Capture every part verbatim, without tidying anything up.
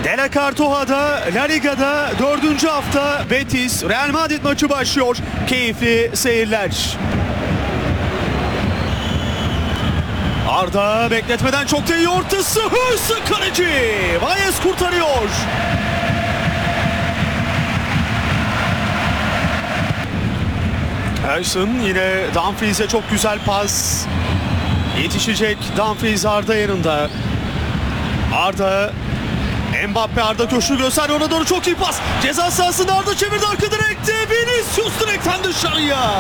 De La Cartoja'da, La Liga'da dördüncü hafta Betis Real Madrid maçı başlıyor. Keyifli seyirler. Arda bekletmeden çok da iyi ortası. Hırslı kaleci. Valles kurtarıyor. Ersin yine Dumfries'e çok güzel pas. Yetişecek Dumfries Arda yanında. Arda, Mbappe Arda köşkü göster, ona doğru çok iyi pas. Ceza sahasında Arda çevirdi, arka direkte. Vinicius direkten dışarıya.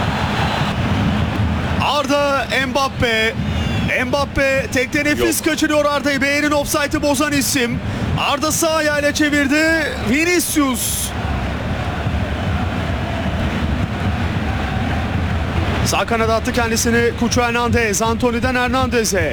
Arda, Mbappe. Mbappe tekte nefis Yok. kaçırıyor Arda'yı. Bey'in offside'ı bozan isim. Arda sağ ayağıyla çevirdi. Vinicius. Sağ kanada attı kendisini Cucho Hernandez. Antony'den Hernandez'e.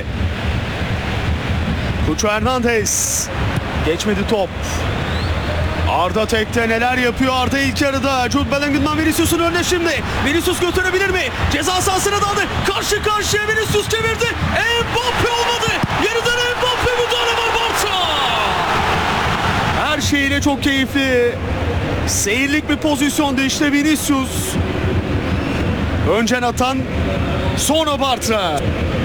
Cucho Hernandez. Geçmedi top. Arda tekte neler yapıyor Arda ilk yarıda. Jude Bellingham'dan Vinicius'un önüne şimdi. Vinicius götürebilir mi? Ceza sahasına daldı. Karşı karşıya Vinicius çevirdi. Mbappe olmadı. Yeniden Mbappe müdahale var Barça. Her şeyiyle çok keyifli. Seyirlik bir pozisyonda işte Vinicius. Önce Nathan, sonra Bartra.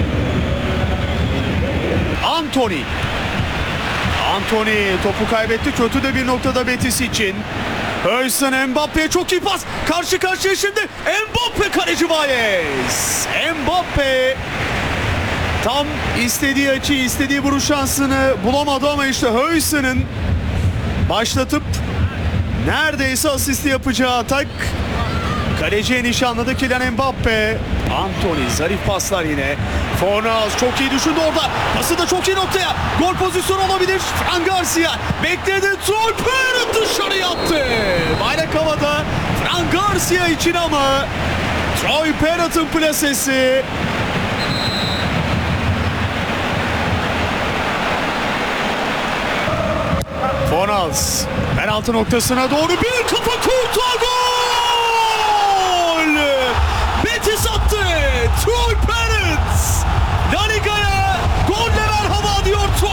Antony. Antony topu kaybetti. Kötü de bir noktada Betis için. Höysen Mbappe'ye çok iyi pas. Karşı karşıya şimdi. Mbappe kaleci Valles. Mbappe tam istediği açıyı, istediği vuruş şansını bulamadı ama işte Höysen'in başlatıp neredeyse asisti yapacağı atak. Kaleciye nişanladı Kylian Mbappe. Antony zarif paslar yine. Fornals çok iyi düşündü orada. Pası da çok iyi noktaya. Gol pozisyonu olabilir. Fran Garcia bekledi. Troy Parrott dışarı attı. Bayrak havada. Fran Garcia için ama Troy Parrott'ın plasesi. Fornals penaltı noktasına doğru bir kafa kurtar, gol! Betis attı. Troy Parrott La Liga'ya golle merhaba diyor Troy